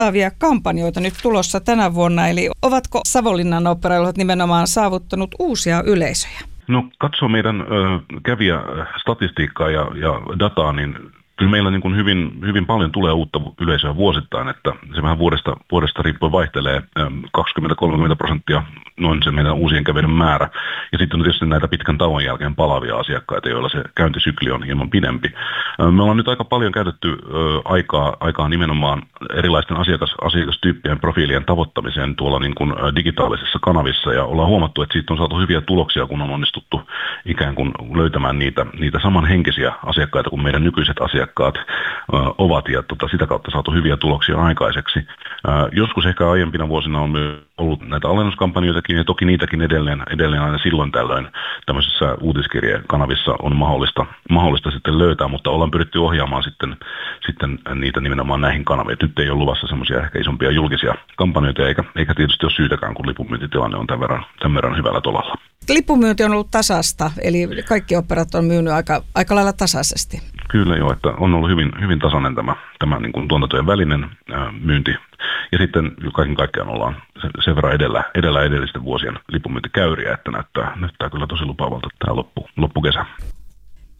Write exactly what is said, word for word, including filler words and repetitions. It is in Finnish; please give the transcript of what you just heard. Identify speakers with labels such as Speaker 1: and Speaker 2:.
Speaker 1: lupaavia kampanjoita nyt tulossa tänä vuonna, eli ovatko Savonlinnan oopperailuhat nimenomaan saavuttanut uusia yleisöjä?
Speaker 2: No katsoo meidän ö, kävijästatistiikkaa ja, ja dataa, niin kyllä meillä niin kuin hyvin, hyvin paljon tulee uutta yleisöä vuosittain, että se vähän vuodesta, vuodesta riippuen vaihtelee kaksikymmentä kolmekymmentä prosenttia noin se meidän uusien kävijöiden määrä. Ja sitten on tietysti näitä pitkän tauon jälkeen palavia asiakkaita, joilla se käyntisykli on hieman pidempi. Me ollaan nyt aika paljon käytetty aikaa, aikaa nimenomaan erilaisten asiakas, asiakastyyppien profiilien tavoittamiseen tuolla niin kuin digitaalisissa kanavissa, ja ollaan huomattu, että siitä on saatu hyviä tuloksia, kun on onnistuttu ikään kuin löytämään niitä, niitä samanhenkisiä asiakkaita kuin meidän nykyiset asiakkaat ovat, ja tota, sitä kautta saatu hyviä tuloksia aikaiseksi. Ää, joskus ehkä aiempina vuosina on myös ollut näitä alennuskampanjoitakin, ja toki niitäkin edelleen, edelleen aina silloin tällöin tämmöisissä uutiskirjekanavissa on mahdollista, mahdollista sitten löytää, mutta ollaan pyritty ohjaamaan sitten, sitten niitä nimenomaan näihin kanaviin. Nyt ei ole luvassa semmoisia ehkä isompia julkisia kampanjoita, eikä, eikä tietysti ole syytäkään, kun lipunmyyntitilanne on tämän verran, tämän verran hyvällä tolalla.
Speaker 1: Lipunmyynti on ollut tasasta, eli kaikki oopperat on myynyt aika, aika lailla tasaisesti.
Speaker 2: Kyllä joo, että on ollut hyvin, hyvin tasainen tämä, tämä niin kuin tuotantojen välinen ää, myynti. Ja sitten kaiken kaikkiaan ollaan sen, sen verran edellä, edellä edellisten vuosien lipunmyyntikäyriä, että näyttää, näyttää kyllä tosi lupaavalta tämä loppu, loppukesä.